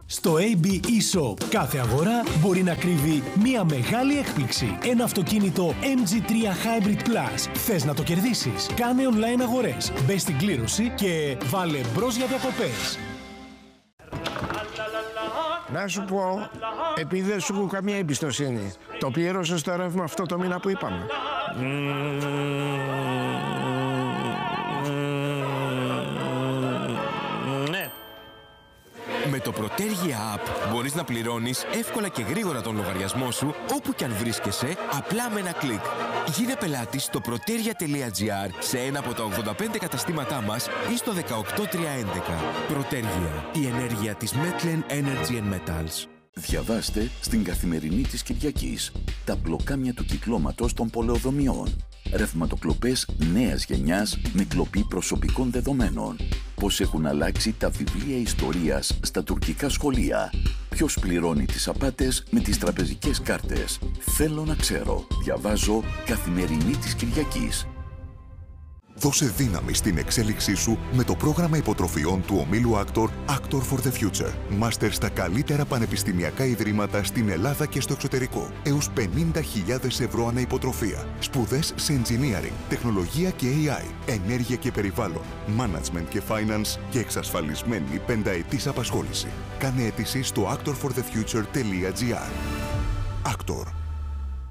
Στο AB eShop κάθε αγορά μπορεί να κρύβει μία μεγάλη έκπληξη. Ένα αυτοκίνητο MG3 Hybrid Plus. Θες να το κερδίσεις? Κάνε online αγορές. Μπες στην κλήρωση και βάλε μπρος για διακοπές. Να σου πω, επειδή δεν σου έχω καμία εμπιστοσύνη, το πλήρωσες το ρεύμα αυτό το μήνα που είπαμε? Ναι. Με το Protergia App μπορείς να πληρώνεις εύκολα και γρήγορα τον λογαριασμό σου όπου κι αν βρίσκεσαι, απλά με ένα κλικ. Γίνε πελάτης στο protergia.gr σε ένα από τα 85 καταστήματά μας ή στο 18311. Protergia, η ενέργεια της Metlen Energy and Metals. Διαβάστε στην Καθημερινή της Κυριακής τα πλοκάμια του κυκλώματος των πολεοδομιών. Ρευματοκλοπές νέας γενιάς με κλοπή προσωπικών δεδομένων. Πώς έχουν αλλάξει τα βιβλία ιστορίας στα τουρκικά σχολεία. Ποιος πληρώνει τις απάτες με τις τραπεζικές κάρτες. Θέλω να ξέρω. Διαβάζω Καθημερινή της Κυριακής. Δώσε δύναμη στην εξέλιξή σου με το πρόγραμμα υποτροφιών του ομίλου Actor for the Future. Μάστερ στα καλύτερα πανεπιστημιακά ιδρύματα στην Ελλάδα και στο εξωτερικό. Έως 50.000 ευρώ ανά υποτροφία. Σπουδές σε engineering, τεχνολογία και AI, ενέργεια και περιβάλλον, management και finance και εξασφαλισμένη 5ετής απασχόληση. Κάνε αίτηση στο actorforthefuture.gr. Actor.